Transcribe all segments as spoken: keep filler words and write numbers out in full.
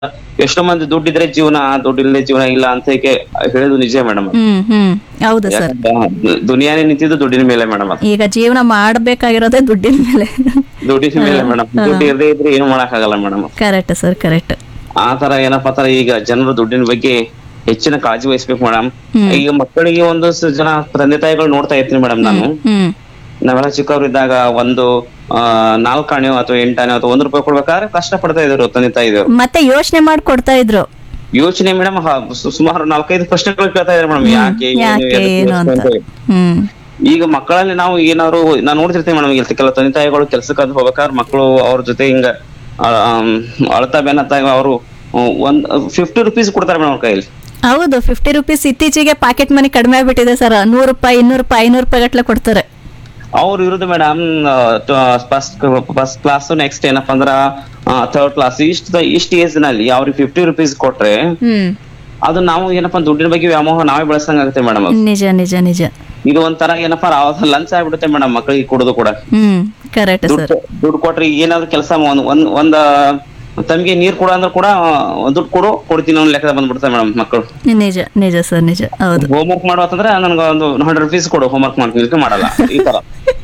ಎಷ್ಟೋ ಮಂದಿ ದುಡ್ಡಿದ್ರೆ ಜೀವನ, ದುಡ್ಡಿಲ್ಲದೆ ಜೀವನ ಇಲ್ಲ ಅಂತ ಹೇಗೆ ಹೇಳೋದು ನಿಜ ಮೇಡಮ್. ಹ್ಮ್ ಹ್ಮ್ ಹೌದು ಸರ್. ದುನಿಯಾನೇ ನಿಂತಿದ್ದು ದುಡ್ಡಿನ ಮೇಲೆ ಮೇಡಮ್. ಈಗ ಜೀವನ ಮಾಡ್ಬೇಕಾಗಿರೋದೇ ದುಡ್ಡಿನ ಮೇಲೆ. ದುಡ್ಡಿನ ಮೇಲೆ ಮೇಡಮ್. ದುಡ್ಡು ಇರದೇ ಇದ್ರೆ ಏನು ಮಾಡಕ್ ಆಗಲ್ಲ ಮೇಡಮ್. Correct sir, correct. ಆ ತರ ಏನಪ್ಪಾ ತರ ಈಗ ಜನರು ದುಡ್ಡಿನ ಬಗ್ಗೆ ಹೆಚ್ಚಿನ ಕಾಳಜಿ ವಹಿಸ್ಬೇಕು ಮೇಡಮ್. ಈಗ ಮಕ್ಕಳಿಗೆ ಒಂದು ಜನ ತಂದೆ ತಾಯಿಗಳು ನೋಡ್ತಾ ಇರ್ತೀನಿ ಮೇಡಮ್ ನಾನು. ನಾವೆಲ್ಲ ಚಿಕ್ಕವರಿದ್ದಾಗ ಒಂದು ಆ ನಾಲ್ಕಾಣೆಯೋ ಅಥವಾ ಎಂಟಾಣೆಯೋ ಅಥವಾ ಒಂದ್ ರೂಪಾಯಿ ಕೊಡ್ಬೇಕಾದ್ರೆ ಕಷ್ಟ ಪಡ್ತಾ ಇದ್ರು ತಂದೆ ತಾಯಿದ್ರು. ಮತ್ತೆ ಯೋಚನೆ ಮಾಡಿ ಕೊಡ್ತಾ ಇದ್ರು. ಯೋಚನೆ ಮೇಡಮ್ ಸುಮಾರು ನಾಲ್ಕೈದು ಪ್ರಶ್ನೆಗಳು ಕೇಳ್ತಾ ಇದ್ದಾರೆ ಮೇಡಮ್. ಯಾಕೆ ಏನು ಅಂತ. ಈಗ ಮಕ್ಕಳಲ್ಲಿ ನಾವು ಏನಾದ್ರು ನಾನ್ ನೋಡ್ತಿರ್ತೀನಿ ಮೇಡಮ್. ಈಗ ಕೆಲವು ತಂದೆ ತಾಯಿಗಳು ಕೆಲ್ಸಕ್ಕೆ ಅದು ಹೋಗ್ಬೇಕಾದ್ರೆ ಮಕ್ಕಳು ಅವ್ರ ಜೊತೆ ಹಿಂಗ ಅಳ್ತಾ ಬೆನ್ನತ್ತ ಅವರು ಒಂದ್ ಫಿಫ್ಟಿ ರುಪೀಸ್ ಕೊಡ್ತಾರೆ ಮೇಡಮ್ ಅವ್ರ ಕೈಯಲ್ಲಿ. ಹೌದು, ಫಿಫ್ಟಿ ರುಪೀಸ್ ಇತ್ತೀಚೆಗೆ ಪಾಕೆಟ್ ಮನಿ ಕಡಿಮೆ ಆಗ್ಬಿಟ್ಟಿದೆ ಸರ್. ನೂರು ರೂಪಾಯಿ ಇನ್ನೂರು ರೂಪಾಯಿ ಐನೂರು ರೂಪಾಯಿ ಗಟ್ಲೆ ಕೊಡ್ತಾರೆ. ಅವ್ರು ಇರೋದು madam first first class, next ಏನಪ್ಪಾ ಅಂದ್ರ ಥರ್ಡ್ ಕ್ಲಾಸ್, ಇಷ್ಟ ಇಷ್ಟ ಏಜ್ ನಲ್ಲಿ ಅವ್ರಿಗೆ ಫಿಫ್ಟಿ ರುಪೀಸ್ ಕೊಟ್ರೆ ಅದು ನಾವು ಏನಪ್ಪಾ ದುಡ್ಡಿನ ಬಗ್ಗೆ ವ್ಯಾಮೋಹ ನಾವೇ ಬೆಳೆಸಂಗ ಆಗುತ್ತೆ ಮೇಡಮ್. ನಿಜ ನಿಜ ನಿಜ. ಇದು ಒಂಥರ ಏನಪ್ಪಾ ಲಂಚ್ ಆಗ್ಬಿಡುತ್ತೆ ಮೇಡಮ್ ಮಕ್ಕಳಿಗೆ ಕೊಡೋದು ಕೂಡ. ದುಡ್ಡು ಕೊಟ್ರೆ ಏನಾದ್ರು ಕೆಲಸ ಒಂದ್ ಒಂದ್ ತಮ್ಗೆ ನೀರ್ ಕೊಡ ಅಂದ್ರೆ ಕೂಡ ದುಡ್ಡು ಕೊಡು ಕೊಡ್ತೀನಿ ಅನ್ನೋ ಲೆಕ್ಕ ಬಂದ್ಬಿಡ್ತಾರೆ ಮೇಡಮ್ ಮಕ್ಕಳು. ನಿಜ ನಿಜ ಸರ್, ನಿಜ. ಹೌದು. ಹೋಮ್ ವರ್ಕ್ ಮಾಡುವಂತಂದ್ರೆ ನನ್ಗೆ ಒಂದು ಹಂಡ್ರೆಡ್ ರುಪೀಸ್ ಕೊಡು, ಹೋಮ್ ವರ್ಕ್ ಮಾಡ್ತೀನಿ ಮಾಡಲ್ಲ. ಈ ತರ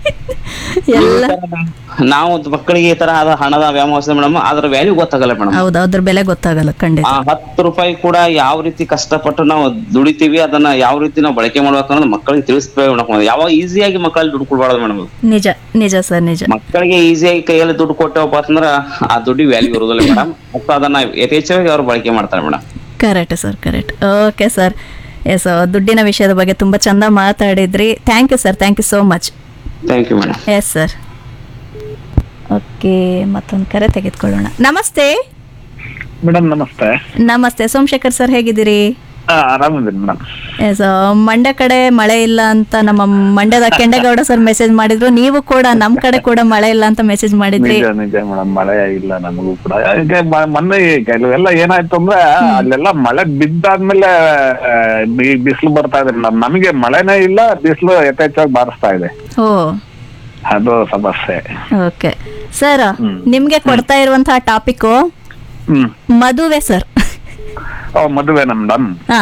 ನಾವು ಮಕ್ಕಳಿಗೆ ಈ ತರ ಹಣದ ವ್ಯಾಮೋಹ ಮೇಡಮ್. ಅದ್ರ ವ್ಯಾಲ್ಯೂ ಗೊತ್ತಾಗಲ್ಲ ಮೇಡಮ್. ಹೌದು, ಅದ್ರ ಬೆಲೆ ಗೊತ್ತಾಗಲ್ಲ ಖಂಡಿತ. ಹತ್ತು ರೂಪಾಯಿ ಕೂಡ ಯಾವ ರೀತಿ ಕಷ್ಟಪಟ್ಟು ನಾವು ದುಡಿತೀವಿ, ಅದನ್ನ ಯಾವ ರೀತಿ ನಾವು ಬಳಕೆ ಮಾಡ್ಬೇಕು ಅನ್ನೋದು ಮಕ್ಕಳಿಗೆ ತಿಳಿಸ್ಬೇಕು ಮೇಡಮ್. ಯಾವಾಗ ಈಸಿಯಾಗಿ ಮಕ್ಕಳಲ್ಲಿ ದುಡ್ಡು ಕೊಡ್ಬಾರ್ದು ಮೇಡಮ್. ನಿಜ ನಿಜ ಸರ್, ನಿಜ. ಮಕ್ಕಳಿಗೆ ಈಸಿಯಾಗಿ ಕೈಯಲ್ಲಿ ದುಡ್ಡು ಕೊಟ್ಟವಪ್ಪ ಅಂತಂದ್ರ ಆ ದುಡ್ಡು ವ್ಯಾಲ್ಯೂ ಇರೋದಿಲ್ಲ ಮೇಡಮ್. ಮತ್ತು ಅದನ್ನ ಯಥೇಚ್ಛವಾಗಿ ಅವ್ರು ಬಳಕೆ ಮಾಡ್ತಾರೆ madam. Correct sir, correct. Okay sir. S, ದುಡ್ಡಿನ ವಿಷಯದ ಬಗ್ಗೆ ತುಂಬಾ ಚಂದ ಮಾತಾಡಿದ್ರಿ. Thank you sir, thank you so much. Thank you madam. Yes sir. Okay, ಮತ್ತೊಂದು ಕರೆ ತೆಗೆದುಕೊಳ್ಳೋಣ. ನಮಸ್ತೆ ಮೇಡಮ್. ನಮಸ್ತೆ. ನಮಸ್ತೆ ಸೋಮಶೇಖರ್ ಸರ್, ಹೇಗಿದ್ದೀರಿ? ಆರಾಮಿದ್ದೀನಿ ಮೇಡಮ್. ಎಸ್, ಮಂಡ್ಯ ಕಡೆ ಮಳೆ ಇಲ್ಲ ಅಂತ ನಮ್ಮ ಮಂಡ್ಯದ ಕೆಂಡೇಗೌಡ ಸರ್ ಮೆಸೇಜ್ ಮಾಡಿದ್ರು. ನೀವು ಕೂಡ ನಮ್ ಕಡೆ ಕೂಡ ಮಳೆ ಇಲ್ಲ ಅಂತ ಮೆಸೇಜ್ ಮಾಡಿದ್ರಿ. ನಿಜ ನಿಜ ಮೇಡಮ್, ಮಳೆ ಇಲ್ಲ ನಮಗೂ ಕೂಡ. ಈಗ ಮೊನ್ನೆ ಕೆಲವೆಲ್ಲ ಏನಾಯ್ತು ಅಂದ್ರೆ ಅಲ್ಲೆಲ್ಲ ಮಳೆ ಬಿದ್ದಾದ್ಮೇಲೆ ಬಿಸಿಲು ಬರ್ತಾ ಇದೆ ಮೇಡಮ್. ನಮಗೆ ಮಳೆನೇ ಇಲ್ಲ, ಬಿಸಿಲು ಯಥೇಚ್ಛವಾಗಿ ಬಾರಿಸ್ತಾ ಇದೆ. ಓ, ಅದು ಸಮಸ್ಯೆ. ಓಕೆ ಸರ್, ನಿಮ್ಗೆ ಕೊಡ್ತಾ ಇರುವಂತಹ ಟಾಪಿಕ್ ಮದುವೆ ಸರ್. ಓ, ಮದುವೆನಾ ಮೇಡಮ್? ಹಾ,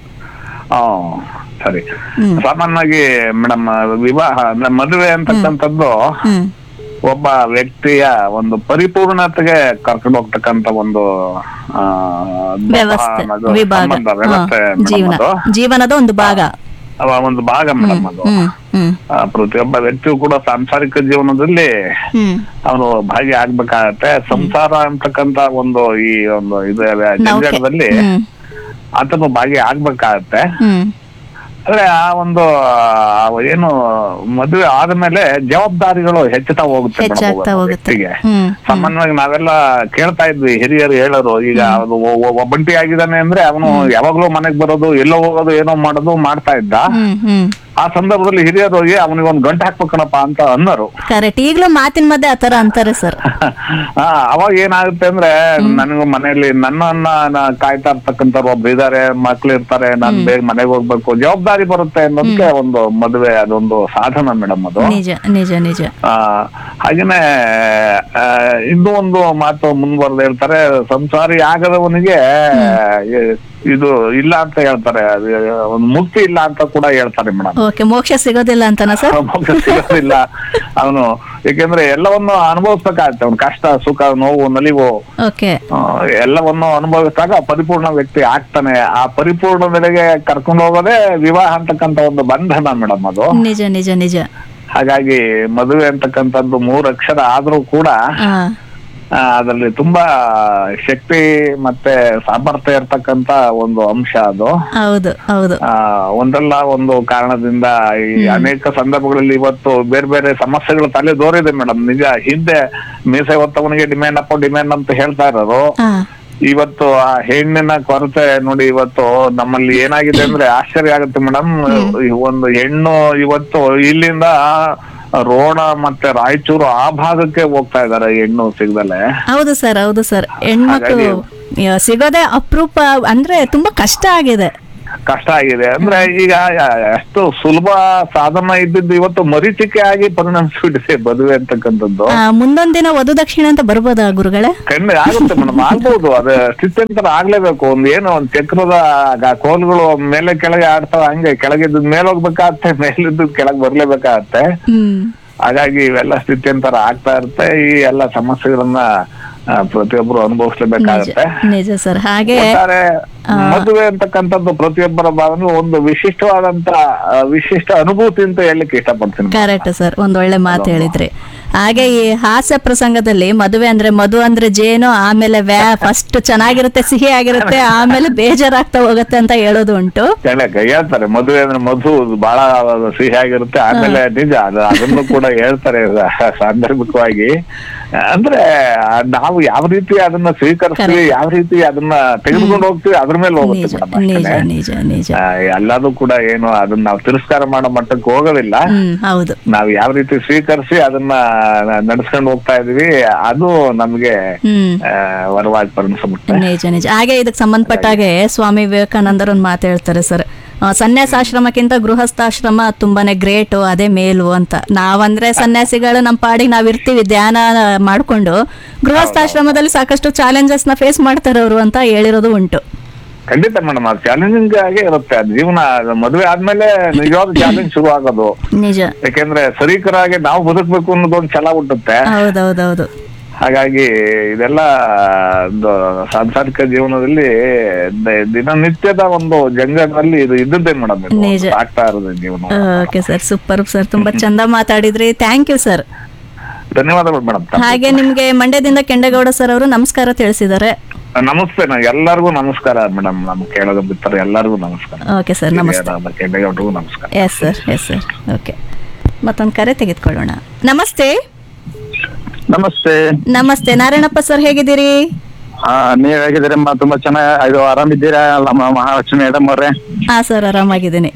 ಸರಿ. ಸಾಮಾನ್ಯವಾಗಿ ಮೇಡಮ್ ವಿವಾಹ ಅಂದ್ರೆ ಮದುವೆ ಅಂತಕ್ಕಂಥದ್ದು ಒಬ್ಬ ವ್ಯಕ್ತಿಯ ಒಂದು ಪರಿಪೂರ್ಣತೆಗೆ ಕರ್ಕೊಂಡು ಹೋಗ್ತಕ್ಕಂತ ಒಂದು ವ್ಯವಸ್ಥೆ, ವ್ಯವಸ್ಥೆ ಜೀವನದ ಒಂದು ಭಾಗ ಒಂದು ಭಾಗ ಮೇಡಮ್. ಅದು ಪ್ರತಿಯೊಬ್ಬ ವ್ಯಕ್ತಿಯು ಕೂಡ ಸಾಂಸಾರಿಕ ಜೀವನದಲ್ಲಿ ಅವನು ಭಾಗಿ ಆಗ್ಬೇಕಾಗತ್ತೆ. ಸಂಸಾರ ಅಂತಕ್ಕಂತ ಒಂದು ಈ ಒಂದು ಇದು ಜಂಜಾಟದಲ್ಲಿ ಆತನು ಭಾಗಿ ಆಗ್ಬೇಕಾಗತ್ತೆ. ಅಂದ್ರೆ ಆ ಒಂದು ಏನು ಮದುವೆ ಆದ್ಮೇಲೆ ಜವಾಬ್ದಾರಿಗಳು ಹೆಚ್ಚುತ್ತಾ ಹೋಗುತ್ತೆ ವ್ಯಕ್ತಿಗೆ. ಸಾಮಾನ್ಯವಾಗಿ ನಾವೆಲ್ಲ ಕೇಳ್ತಾ ಇದ್ವಿ, ಹಿರಿಯರು ಹೇಳೋರು. ಈಗ ಅದು ಒಬ್ಬಂಟಿ ಆಗಿದ್ದಾನೆ ಅಂದ್ರೆ ಅವನು ಯಾವಾಗ್ಲೂ ಮನೆಗ್ ಬರೋದು, ಎಲ್ಲೋ ಹೋಗೋದು, ಏನೋ ಮಾಡೋದು ಮಾಡ್ತಾ ಇದ್ದ. ಆ ಸಂದರ್ಭದಲ್ಲಿ ಹಿರಿಯರು ಹೋಗಿ ಅವನಿಗೆ ಒಂದ್ ಗಂಟೆ ಹಾಕ್ಬೇಕಣಪ್ಪ ಅಂತ ಅನ್ನೋರು. ಕರೆಕ್ಟ್. ಈಗಲೂ ಮಾತಿನ ಮಧ್ಯೆ ಆತರ ಅಂತಾರೆ ಸರ್. ಹಾ, ಅವಾಗ ಏನಾಗುತ್ತೆ ಅಂದ್ರೆ ನನಗೂ ಮನೆಯಲ್ಲಿ ನನ್ನನ್ನ ಕಾಯ್ತಾ ಇರ್ತಕ್ಕಂಥವ್ರು ಒಬ್ರು ಇದಾರೆ, ಮಕ್ಳು ಇರ್ತಾರೆ, ನಾನ್ ಬೇಗ ಮನೆಗೆ ಹೋಗ್ಬೇಕು, ಜವಾಬ್ದಾರಿ ಬರುತ್ತೆ ಅನ್ನೋದಕ್ಕೆ ಒಂದು ಮದುವೆ ಅದೊಂದು ಸಾಧನ ಮೇಡಮ್. ಅದು ನಿಜ ನಿಜ ನಿಜ. ಆ ಹಾಗೇನೆ ಇನ್ನೂ ಒಂದು ಮಾತು ಮುಂದುವರೆದು ಹೇಳ್ತಾರೆ, ಸಂಸಾರಿ ಆಗದವನಿಗೆ ಇದು ಇಲ್ಲ ಅಂತ ಹೇಳ್ತಾರೆ, ಒಂದು ಮುಕ್ತಿ ಇಲ್ಲ ಅಂತ ಕೂಡ ಹೇಳ್ತಾರೆ ಮೇಡಮ್. ಓಕೆ, ಮೋಕ್ಷ ಸಿಗೋದಿಲ್ಲ ಅಂತನಾ ಸರ್? ಮೋಕ್ಷ ಸಿಗೋದಿಲ್ಲ ಅವನು, ಯಾಕೆಂದ್ರೆ ಎಲ್ಲವನ್ನು ಅನುಭವಿಸ್ಬೇಕಾಗತ್ತೆ. ಅವ್ನು ಕಷ್ಟ, ಸುಖ, ನೋವು, ನಲಿವು ಎಲ್ಲವನ್ನು ಅನುಭವಿಸಿದಾಗ ಪರಿಪೂರ್ಣ ವ್ಯಕ್ತಿ ಆಗ್ತಾನೆ. ಆ ಪರಿಪೂರ್ಣ ಬೆಲೆಗೆ ಕರ್ಕೊಂಡು ಹೋಗೋದೇ ವಿವಾಹ ಅಂತಕ್ಕಂತ ಒಂದು ಬಂಧನ ಮೇಡಮ್. ಅದು ನಿಜ ನಿಜ ನಿಜ. ಹಾಗಾಗಿ ಮದುವೆ ಅಂತಕ್ಕಂಥದ್ದು ಮೂರು ಅಕ್ಷರ ಆದ್ರೂ ಕೂಡ ಅದರಲ್ಲಿ ತುಂಬಾ ಶಕ್ತಿ ಮತ್ತೆ ಸಾಮರ್ಥ್ಯ ಇರ್ತಕ್ಕಂತ ಒಂದು ಅಂಶ ಅದು. ಹೌದು ಹೌದು. ಒಂದಲ್ಲ ಒಂದು ಕಾರಣದಿಂದ ಈ ಅನೇಕ ಸಂದರ್ಭಗಳಲ್ಲಿ ಇವತ್ತು ಬೇರೆ ಬೇರೆ ಸಮಸ್ಯೆಗಳು ತಲೆ ದೋರಿದೆ ಮೇಡಮ್. ನಿಜ, ಹಿಂದೆ ಮೀಸೆ ಹೊತ್ತವನಿಗೆ ಡಿಮ್ಯಾಂಡ್ ಅಪ್ಪ ಡಿಮ್ಯಾಂಡ್ ಅಂತ ಹೇಳ್ತಾ ಇರೋರು, ಇವತ್ತು ಆ ಹೆಣ್ಣಿನ ಕೊರತೆ ನೋಡಿ ಇವತ್ತು ನಮ್ಮಲ್ಲಿ ಏನಾಗಿದೆ ಅಂದ್ರೆ ಆಶ್ಚರ್ಯ ಆಗುತ್ತೆ ಮೇಡಮ್. ಒಂದು ಹೆಣ್ಣು ಇವತ್ತು ಇಲ್ಲಿಂದ ರೋಣ ಮತ್ತೆ ರಾಯಚೂರು ಆ ಭಾಗಕ್ಕೆ ಹೋಗ್ತಾ ಇದಾರೆ ಹೆಣ್ಣು ಸಿಗದಲೆ. ಹೌದು ಸರ್, ಹೌದು ಸರ್. ಹೆಣ್ಮಕ್ಳು ಸಿಗೋದೇ ಅಪರೂಪ, ಅಂದ್ರೆ ತುಂಬಾ ಕಷ್ಟ ಆಗಿದೆ. ಕಷ್ಟ ಆಗಿದೆ. ಅಂದ್ರೆ ಈಗ ಅಷ್ಟು ಸುಲಭ ಸಾಧನ ಇದ್ದಿದ್ದು ಇವತ್ತು ಮರೀಚಿಕೆ ಆಗಿ ಪರಿಣಮಿಸ್ಬಿಟ್ಟಿದೆ ಮದುವೆ ಅಂತಕ್ಕಂಥದ್ದು. ಮುಂದೊಂದ್ ದಿನ ವಧು ದಕ್ಷಿಣೆ ಅಂತ ಬರ್ಬೋದಾ ಗುರುಗಳೇ? ಖಂಡಿತ ಆಗುತ್ತೆ ಮೇಡಮ್, ಆಗ್ಬಹುದು. ಅದು ಸ್ಥಿತ್ಯಂತರ ಆಗ್ಲೇಬೇಕು. ಒಂದ್ ಏನು ಒಂದ್ ಚಕ್ರದ ಕೋಲ್ಗಳು ಮೇಲೆ ಕೆಳಗೆ ಆಡ್ತಾವ, ಹಂಗೆ ಕೆಳಗಿದ್ದ ಮೇಲೆ ಹೋಗ್ಬೇಕಾಗತ್ತೆ, ಮೇಲಿದ್ದು ಕೆಳಗೆ ಬರ್ಲೇಬೇಕಾಗತ್ತೆ. ಹಾಗಾಗಿ ಇವೆಲ್ಲ ಸ್ಥಿತ್ಯಂತರ ಆಗ್ತಾ ಇರುತ್ತೆ. ಈ ಎಲ್ಲ ಸಮಸ್ಯೆಗಳನ್ನ ಪ್ರತಿಯೊಬ್ಬರು ಅನುಭವಿಸ್ಲೇಬೇಕಾಗತ್ತೆ. ನಿಜ ಸರ್. ಹಾಗೆ ಮದುವೆ ಅಂತಕ್ಕಂಥದ್ದು ಪ್ರತಿಯೊಬ್ಬರ ಭಾವನೆ ಒಂದು ವಿಶಿಷ್ಟವಾದಂತ ವಿಶಿಷ್ಟ ಅನುಭೂತಿ ಅಂತ ಹೇಳಲಿಕ್ಕೆ ಇಷ್ಟಪಡ್ತೀನಿ. ಕರೆಕ್ಟ್ ಸರ್, ಒಂದ್ ಒಳ್ಳೆ ಮಾತು ಹೇಳಿದ್ರಿ. ಹಾಗೆ ಈ ಹಾಸ್ಯ ಪ್ರಸಂಗದಲ್ಲಿ ಮದುವೆ ಅಂದ್ರೆ ಮಧು ಅಂದ್ರೆ ಜೇನು, ಆಮೇಲೆ ವ್ಯಾ ಫಸ್ಟ್ ಚೆನ್ನಾಗಿರುತ್ತೆ, ಸಿಹಿ ಆಗಿರುತ್ತೆ, ಆಮೇಲೆ ಬೇಜಾರಾಗ್ತಾ ಹೋಗುತ್ತೆ ಅಂತ ಹೇಳೋದು ಉಂಟು. ಹೇಳ್ತಾರೆ ಮದುವೆ ಅಂದ್ರೆ ಮಧು ಬಹಳ ಸಿಹಿ ಆಗಿರುತ್ತೆ, ಆಮೇಲೆ ನಿಜ ಅದನ್ನು ಕೂಡ ಹೇಳ್ತಾರೆ ಸಾಂದರ್ಭಿಕವಾಗಿ. ಅಂದ್ರೆ ನಾವು ಯಾವ ರೀತಿ ಅದನ್ನ ಸ್ವೀಕರಿಸ್ತೀವಿ, ಯಾವ ರೀತಿ ಅದನ್ನ ತೆಗೆದುಕೊಂಡು ಹೋಗ್ತೀವಿ, ಅದ್ರ ಮೇಲೆ ಹೋಗುತ್ತೆ ಮೇಡಮ್. ಎಲ್ಲದೂ ಕೂಡ ಏನು ಅದನ್ನ ನಾವು ತಿರಸ್ಕಾರ ಮಾಡೋ ಮಟ್ಟಕ್ಕೆ ಹೋಗೋದಿಲ್ಲ. ನಾವು ಯಾವ ರೀತಿ ಸ್ವೀಕರಿಸಿ ಅದನ್ನ ನಡ್ಸ್ಕೊಂಡು ಹೋಗ್ತಾ ಇದೀವಿ, ಅದು ನಮ್ಗೆ ವರವಾಗಿ ಪರಿಣಿಸ್ಬಿಡುತ್ತೆ. ನಿಜ ನಿಜ. ಹಾಗೆ ಇದಕ್ಕೆ ಸಂಬಂಧಪಟ್ಟಾಗೆ ಸ್ವಾಮಿ ವಿವೇಕಾನಂದರು ಒಂದು ಮಾತು ಹೇಳ್ತಾರೆ ಸರ್, ಸನ್ಯಾಸಾಶ್ರಮಕ್ಕಿಂತ ಗೃಹಸ್ಥಾಶ್ರಮ ತುಂಬಾನೇ ಗ್ರೇಟು, ಅದೇ ಮೇಲು ಅಂತ. ನಾವಂದ್ರೆ ಸನ್ಯಾಸಿಗಳು ನಮ್ಮ ಪಾಡಿಗೆ ನಾವ್ ಇರ್ತೀವಿ ಧ್ಯಾನ ಮಾಡ್ಕೊಂಡು, ಗೃಹಸ್ಥಾಶ್ರಮದಲ್ಲಿ ಸಾಕಷ್ಟು ಚಾಲೆಂಜಸ್ ನ ಫೇಸ್ ಮಾಡ್ತಾರೆ ಅವರು ಅಂತ ಹೇಳಿರೋದು ಉಂಟು. ಖಂಡಿತ ಮೇಡಮ್, ಅದು ಚಾಲೆಂಜಿಂಗ್ ಆಗೇ ಇರುತ್ತೆ. ಜೀವನ ಮದುವೆ ಆದ್ಮೇಲೆ ನಿಜವಾದ ಚಾಲೆಂಜ್ ಶುರು ಆಗೋದು. ನಿಜ. ಯಾಕೆಂದ್ರೆ ಸರೀಕರಾಗಿ ನಾವು ಬದುಕಬೇಕು ಅನ್ನೋದೊಂದು ಛಲ ಹುಟ್ಟುತ್ತೆ. ಹೌದೌದೌದು. ಹಾಗಾಗಿ ಇದೆಲ್ಲ ಸಾಂಸಾರಿಕ ಜೀವನದಲ್ಲಿ ದಿನನಿತ್ಯದ ಒಂದು ಜಂಜಾಟದಲ್ಲಿ ಇದು ಇದ್ದದ್ದೇ ಮೇಡಮ್, ಆಗ್ತಾ ಇರೋದು ಜೀವನ. ಓಕೆ ಸರ್, ಸೂಪರ್ ಸರ್, ತುಂಬಾ ಚಂದ ಮಾತಾಡಿದ್ರಿ. Thank you sir. ಧನ್ಯವಾದಗಳು ಮೇಡಮ್. ಹಾಗೆ ನಿಮ್ಗೆ ಮಂಡ್ಯದಿಂದ ಕೆಂಡಗೌಡ ಸರ್ ಅವರು ನಮಸ್ಕಾರ ತಿಳಿಸಿದ್ದಾರೆ. ನಮಸ್ತೆ, ಎಲ್ಲರಿಗೂ ನಮಸ್ಕಾರ ಮೇಡಮ್. ನಮ್ ಕೇಳೋದು ಬಿಡ್ತಾರೆ ಎಲ್ಲರಿಗೂ ನಮಸ್ಕಾರ. ಓಕೆ ಸರ್, ನಮಸ್ತೆ. ಕೆಂಡಗೌಡರಿಗೂ ನಮಸ್ಕಾರ. Yes sir, yes sir. Okay, ಮತ್ತೊಂದು ಕರೆ ತೆಗೆದುಕೊಳ್ಳೋಣ. ನಮಸ್ತೆ. ನಮಸ್ತೆ. ನಮಸ್ತೆ ನಾರಾಯಣಪ್ಪ ಸರ್, ಹೇಗಿದ್ದೀರಿ? ಹಾ, ನೀವ್ ಹೇಗಿದ್ದೀರಮ್ಮ? ತುಂಬಾ ಚೆನ್ನಾಗಿ ಆರಾಮಿದ್ದೀರಾ ಮಹಾಲಕ್ಷ್ಮಿ ಮೇಡಮ್ ಅವ್ರೆ? ಹಾ ಸರ್, ಆರಾಮಾಗಿದ್ದೀನಿ.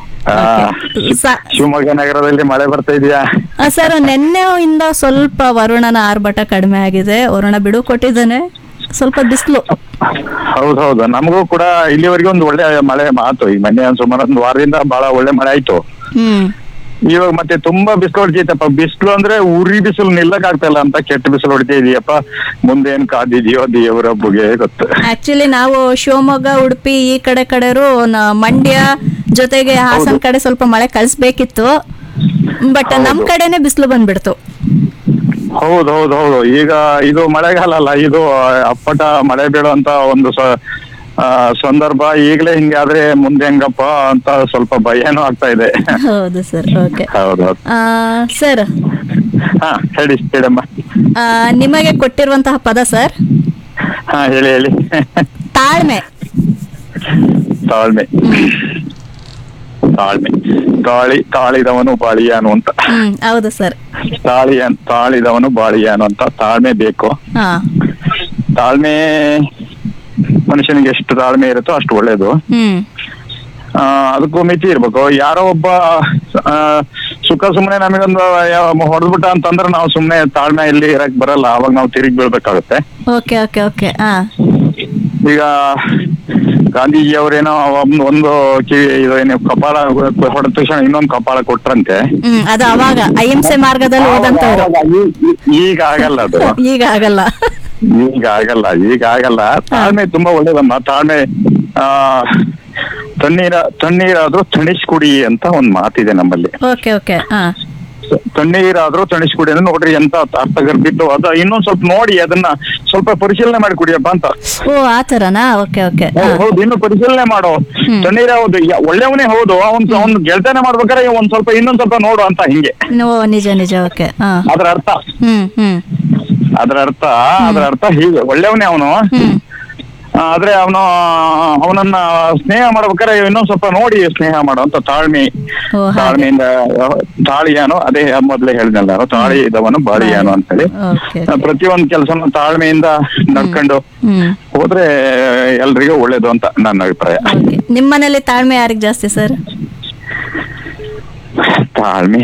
ಶಿವಮೊಗ್ಗ ನಗರದಲ್ಲಿ ಮಳೆ ಬರ್ತಾ ಇದೆಯಾ ಸರ್? ನಿನ್ನೆಯಿಂದ ಸ್ವಲ್ಪ ವರುಣನ ಆರ್ಭಟ ಕಡಿಮೆ ಆಗಿದೆ, ವರುಣ ಬಿಡು ಕೊಟ್ಟಿದ್ದಾನೆ, ಸ್ವಲ್ಪ ಬಿಸಿಲು. ಹೌದೌದು, ನಮಗೂ ಕೂಡ ಇಲ್ಲಿವರೆಗೆ ಒಂದು ಒಳ್ಳೆ ಮಳೆ ಮಾತು. ಈ ಮೊನ್ನೆ ಸುಮಾರು ಒಂದು ವಾರದಿಂದ ಬಹಳ ಒಳ್ಳೆ ಮಳೆ ಆಯ್ತು. ಹ್ಮ್ ಇವಾಗ ಮತ್ತೆ ತುಂಬಾ ಬಿಸಿಲು ಹೊಡಿತೈತಪ್ಪ. ಬಿಸಿಲು ಅಂದ್ರೆ ಉರಿ ಬಿಸಿಲು ನಿಲ್ಲಕ್ ಆಗ್ತಾ ಇಲ್ಲ ಅಂತ ಕೆಟ್ಟ ಬಿಸಿಲು ಹೊಡಿತಾ ಇದೆಯಪ್ಪ. ಮುಂದೆ ಏನ್ ಕಾದಿದೆಯೋ ದೇವರ ಹಬ್ಬಗೆ ಗೊತ್ತು. ಆಕ್ಚುಲಿ ನಾವು ಶಿವಮೊಗ್ಗ, ಉಡುಪಿ ಈ ಕಡೆ ಕಡೆರು, ಮಂಡ್ಯ ಜೊತೆಗೆ ಹಾಸನ ಕಡೆ ಸ್ವಲ್ಪ ಮಳೆ ಕಳಿಸ್ಬೇಕಿತ್ತು, ಬಟ್ ನಮ್ ಕಡೆನೆ ಬಿಸಿಲು ಬಂದ್ಬಿಡ್ತು. ಹೌದು ಹೌದು ಹೌದು. ಈಗ ಇದು ಮಳೆಗಾಲ ಅಲ್ಲ, ಇದು ಅಪ್ಪಟ ಮಳೆ ಬೀಳುವಂತ ಒಂದು ಸಂದರ್ಭ. ಈಗಲೇ ಹಿಂಗೆ ಆದ್ರೆ ಮುಂದೆ ಹೆಂಗಪ್ಪ ಅಂತ ಸ್ವಲ್ಪ ಭಯನೂ ಆಗ್ತಾ ಇದೆ. ಹೌದು ಸರ್. ಓಕೆ. ಹೌದೌದು ಸರ್. ಹಾ ಹೇಳಿ ಹೇಳಮ್ಮ. ನಿಮಗೆ ಕೊಟ್ಟಿರುವಂತಹ ಪದ ಸರ್? ಹಾ ಹೇಳಿ ಹೇಳಿ. ತಾಳ್ಮೆ. ತಾಳ್ಮೆ ತಾಳ್ಮೆ ತಾಳಿ ತಾಳಿದವನು ಬಾಳಿಯಾನು ಅಂತ. ಹೌದು ಸರ್. ತಾಳಿ ತಾಳಿದವನು ಬಾಳಿಯಾನು ಅಂತ. ತಾಳ್ಮೆ ಬೇಕು. ತಾಳ್ಮೆ ಮನುಷ್ಯನಿಗೆ ಎಷ್ಟು ತಾಳ್ಮೆ ಇರುತ್ತೋ ಅಷ್ಟು ಒಳ್ಳೇದು. ಅದಕ್ಕೂ ಮಿತಿ ಇರ್ಬೇಕು. ಯಾರೋ ಒಬ್ಬ ಸುಖ ಸುಮ್ನೆ ನಮಗೊಂದು ಹೊಡೆದ್ಬಿಟ್ಟ ಅಂತಂದ್ರೆ ನಾವು ಸುಮ್ನೆ ತಾಳ್ಮೆ ಇಲ್ಲಿ ಇರಕ್ ಬರಲ್ಲ, ಅವಾಗ ನಾವು ತಿರುಗಿ ಬೀಳ್ಬೇಕಾಗುತ್ತೆ. Okay okay okay. ಈಗ ಗಾಂಧೀಜಿ ಅವ್ರೇನೋ ಒಂದು ಕಿವಿ ಏನು ಕಪಾಳ ಹೊಡೆದ ತಕ್ಷಣ ಇನ್ನೊಂದು ಕಪಾಳ ಕೊಟ್ರಂತೆ. ಅದು ಅವಾಗ ಅಹಿಂಸೆ ಮಾರ್ಗದಲ್ಲಿ ಹೋದಂತವ್ರು. ಈಗ ಆಗಲ್ಲ ಅದು. ಈಗ ಆಗಲ್ಲ ಈಗ ಆಗಲ್ಲ ಈಗ ಆಗಲ್ಲ ತಾಳ್ಮೆ ತುಂಬಾ ಒಳ್ಳೇದಮ್ಮ. ತಾಳ್ಮೆ ಆ ತಣ್ಣೀರ ತಣ್ಣೀರಾದ್ರೂ ತಣಿಸ್ಕುಡಿ ಅಂತ ಒಂದ್ ಮಾತಿದೆ ನಮ್ಮಲ್ಲಿ. Okay okay. ತಣ್ಣೀರಾದ್ರೂ ತಣಿಸ್ಕುಡಿ ಅಂದ್ರೆ ನೋಡ್ರಿ ಎಂತ ಅರ್ಥಗರ್ಭಿತ್ತು. ಅದ ಇನ್ನೊಂದ್ ಸ್ವಲ್ಪ ನೋಡಿ ಅದನ್ನ ಸ್ವಲ್ಪ ಪರಿಶೀಲನೆ ಮಾಡಿ ಕುಡಿಯಪ್ಪ ಅಂತ. ಓ ಆತರನಾ? Okay okay. ಹೌದು, ಇನ್ನು ಪರಿಶೀಲನೆ ಮಾಡು. ತಣ್ಣೀರ ಹೌದು, ಒಳ್ಳೆಯವನೇ ಹೌದು, ಅವ್ನ್ ಅವ್ನ್ ಗೆಳತನ ಮಾಡ್ಬೇಕಾದ್ರೆ ಒಂದ್ ಸ್ವಲ್ಪ ಇನ್ನೊಂದ್ ಸ್ವಲ್ಪ ನೋಡು ಅಂತ ಹಿಂಗೆ. ನಿಜ ನಿಜ. ಓಕೆ. ಅದ್ರ ಅರ್ಥ ಹ್ಮ್ ಹ್ಮ್ ಅದ್ರ ಅರ್ಥ ಅದ್ರ ಅರ್ಥ ಹೀಗೆ, ಒಳ್ಳೆಯವನೇ ಅವನು, ಆದ್ರೆ ಅವನು ಅವನನ್ನ ಸ್ನೇಹ ಮಾಡ್ಬೇಕಾದ್ರೆ ಇನ್ನೊಂದ್ ಸ್ವಲ್ಪ ನೋಡಿ ಸ್ನೇಹ ಮಾಡೋ ಅಂತ. ತಾಳ್ಮೆ ತಾಳ್ಮೆಯಿಂದ ತಾಳಿಯಾನು, ಅದೇ ಮೊದ್ಲೇ ಹೇಳಿದ್ನಲ್ಲ ನಾನು, ತಾಳಿ ಇದ್ದವನು ಬಾಳಿಯಾನು ಅಂತ ಹೇಳಿ. ಪ್ರತಿಯೊಂದು ಕೆಲಸನ ತಾಳ್ಮೆಯಿಂದ ನಡ್ಕೊಂಡು ಹೋದ್ರೆ ಎಲ್ರಿಗೂ ಒಳ್ಳೇದು ಅಂತ ನನ್ನ ಅಭಿಪ್ರಾಯ. ನಿಮ್ಮ ಮನೇಲಿ ತಾಳ್ಮೆ ಯಾರಿಗೆ ಜಾಸ್ತಿ ಸರ್? ತಾಳ್ಮೆ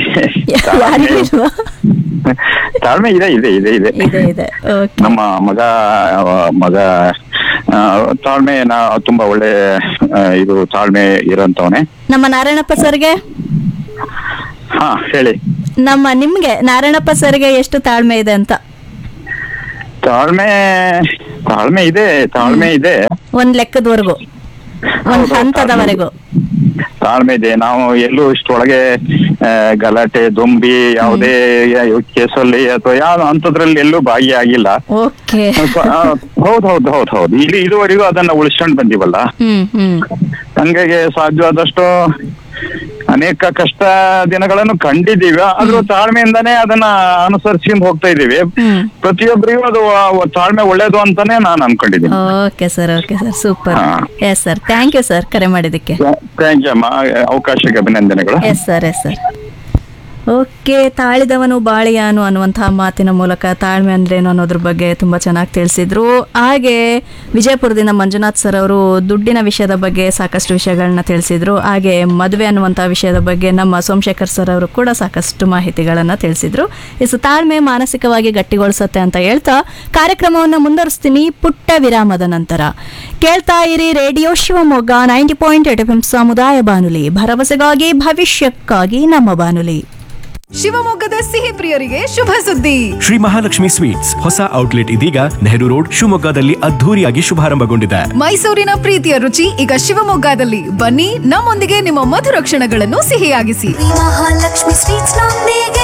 ತಾಳ್ಮೆ ಇದೆ ಇದೆ ಇದೆ ಇದೆ. ನಮ್ಮ ಮಗ ಮಗ ತಾಳ್ಮೆ ನಾ ತುಂಬಾ ಒಳ್ಳೆ ಇದು ತಾಳ್ಮೆ ಇರೋಂತವನೇ. ನಮ್ಮ ನಾರಾಯಣಪ್ಪ ಸರ್ಗೆ ಹಾ ಹೇಳಿ. ನಮ್ಮ ನಿಮ್ಗೆ ನಾರಾಯಣಪ್ಪ ಸರ್ಗೆ ಎಷ್ಟು ತಾಳ್ಮೆ ಇದೆ ಅಂತ? ತಾಳ್ಮೆ ತಾಳ್ಮೆ ಇದೆ ತಾಳ್ಮೆ ಇದೆ ಒಂದ್ ಲೆಕ್ಕದವರೆಗೂ, ಒಂದ್ ಹಂತದವರೆಗೂ ತಾಳ್ಮೆ ಇದೆ. ನಾವು ಎಲ್ಲೂ ಇಷ್ಟೊಳಗೆ ಗಲಾಟೆ ದೊಂಬಿ ಯಾವುದೇ ಕೇಸಲ್ಲಿ ಅಥವಾ ಯಾವ ಅಂತದ್ರಲ್ಲಿ ಎಲ್ಲೂ ಭಾಗಿಯಾಗಿಲ್ಲ. ಓಕೆ. ಹೌದ್ ಹೌದ್ ಹೌದ್ ಹೌದು ಇಲ್ಲಿ ಇದುವರೆಗೂ ಅದನ್ನ ಉಳಿಸ್ಕೊಂಡ್ ಬಂದಿವಲ್ಲ. ಹ್ಮ್ ಹ್ಮ್ ಹಂಗಾಗಿ ಸಾಧ್ಯವಾದಷ್ಟು ಅನೇಕ ಕಷ್ಟ ದಿನಗಳನ್ನು ಕಂಡಿದ್ದೀವಿ, ಆದ್ರೂ ತಾಳ್ಮೆಯಿಂದಾನೇ ಅದನ್ನ ಅನುಸರಿಸ್ಕೊಂಡು ಹೋಗ್ತಾ ಇದೀವಿ. ಪ್ರತಿಯೊಬ್ಬರಿಗೂ ಅದು ತಾಳ್ಮೆ ಒಳ್ಳೇದು ಅಂತಾನೆ ನಾನು ಅನ್ಕೊಂಡಿದ್ದೀನಿ. Okay sir, okay sir, super. Yes sir, thank you sir ಕರೆ ಮಾಡಿದ್ದಕ್ಕೆ. ಥ್ಯಾಂಕ್ ಯು ಅಮ್ಮ, ಅವಕಾಶಕ್ಕೆ ಅಭಿನಂದನೆಗಳು. Yes sir, yes sir. Okay, ತಾಳಿದವನು ಬಾಳಿಯಾನು ಅನ್ನುವಂತಹ ಮಾತಿನ ಮೂಲಕ ತಾಳ್ಮೆ ಅಂದ್ರೇನು ಅನ್ನೋದ್ರ ಬಗ್ಗೆ ತುಂಬ ಚೆನ್ನಾಗಿ ತಿಳಿಸಿದ್ರು. ಹಾಗೆ ವಿಜಯಪುರದಿಂದ ಮಂಜುನಾಥ್ ಸರ್ ಅವರು ದುಡ್ಡಿನ ವಿಷಯದ ಬಗ್ಗೆ ಸಾಕಷ್ಟು ವಿಷಯಗಳನ್ನ ತಿಳಿಸಿದ್ರು. ಹಾಗೆ ಮದುವೆ ಅನ್ನುವಂಥ ವಿಷಯದ ಬಗ್ಗೆ ನಮ್ಮ ಸೋಮಶೇಖರ್ ಸರ್ ಅವರು ಕೂಡ ಸಾಕಷ್ಟು ಮಾಹಿತಿಗಳನ್ನು ತಿಳಿಸಿದ್ರು. ಇಸ್ ತಾಳ್ಮೆ ಮಾನಸಿಕವಾಗಿ ಗಟ್ಟಿಗೊಳಿಸುತ್ತೆ ಅಂತ ಹೇಳ್ತಾ ಕಾರ್ಯಕ್ರಮವನ್ನು ಮುಂದುವರಿಸ್ತೀನಿ ಪುಟ್ಟ ವಿರಾಮದ ನಂತರ. ಕೇಳ್ತಾ ಇರಿ radio Shivamogga ninety point eight F M ಸಮುದಾಯ ಬಾನುಲಿ, ಭರವಸೆಗಾಗಿ ಭವಿಷ್ಯಕ್ಕಾಗಿ ನಮ್ಮ ಬಾನುಲಿ. ಶಿವಮೊಗ್ಗದ ಸಿಹಿ ಪ್ರಿಯರಿಗೆ ಶುಭ ಸುದ್ದಿ. ಶ್ರೀ ಮಹಾಲಕ್ಷ್ಮಿ ಸ್ವೀಟ್ಸ್ ಹೊಸ ಔಟ್ಲೆಟ್ ಇದೀಗ ನೆಹರು ರೋಡ್ ಶಿವಮೊಗ್ಗದಲ್ಲಿ ಅದ್ಧೂರಿಯಾಗಿ ಶುಭಾರಂಭಗೊಂಡಿದೆ. ಮೈಸೂರಿನ ಪ್ರೀತಿಯ ರುಚಿ ಈಗ ಶಿವಮೊಗ್ಗದಲ್ಲಿ. ಬನ್ನಿ, ನಮ್ಮೊಂದಿಗೆ ನಿಮ್ಮ ಮಧುರ ಕ್ಷಣಗಳನ್ನು ಸಿಹಿಯಾಗಿಸಿ. ಮಹಾಲಕ್ಷ್ಮಿ ಸ್ವೀಟ್ಸ್ ನೊಂದಿಗೆ.